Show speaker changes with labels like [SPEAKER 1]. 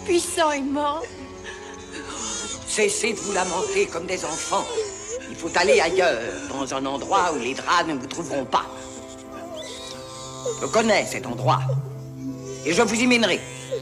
[SPEAKER 1] Puissant est mort.
[SPEAKER 2] Cessez de vous lamenter comme des enfants. Il faut aller ailleurs, dans un endroit où les draps ne vous trouveront pas. Je connais cet endroit. Et je vous y mènerai.